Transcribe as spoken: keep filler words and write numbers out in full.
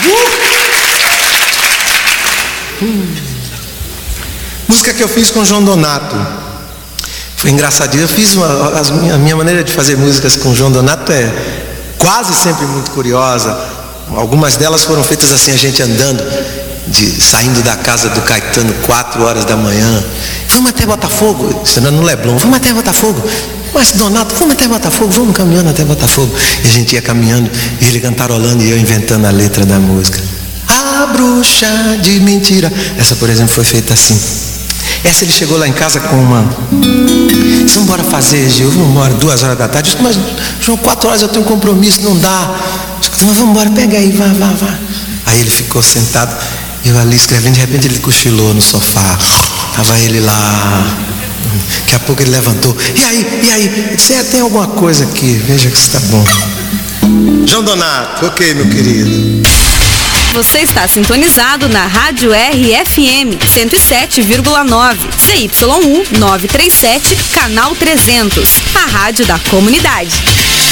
Uh! Hum. Música que eu fiz com o João Donato. Foi engraçadinho. Eu fiz uma, a minha maneira de fazer músicas com o João Donato é quase sempre muito curiosa. Algumas delas foram feitas assim, a gente andando, de, saindo da casa do Caetano quatro horas da manhã. Vamos até Botafogo, no Leblon, vamos até Botafogo. Mas Donato, vamos até Botafogo, vamos caminhando até Botafogo. E a gente ia caminhando, e ele cantarolando e eu inventando a letra da música. A bruxa de mentira. Essa, por exemplo, foi feita assim. Essa ele chegou lá em casa com uma... Vamos embora fazer, Gil, vamos embora, duas horas da tarde. Eu disse, mas João, quatro horas eu tenho um compromisso, não dá. Eu disse, mas vamos embora, pega aí, vá, vá, vá. Aí ele ficou sentado, eu ali escrevendo, de repente ele cochilou no sofá. Tava ele lá. Daqui a pouco ele levantou. E aí, e aí? Eu disse, é, tem alguma coisa aqui, veja que está bom. João Donato, ok, meu querido. Você está sintonizado na Rádio R F M cento e sete vírgula nove, C Y U novecentos e trinta e sete, canal trezentos, a rádio da comunidade.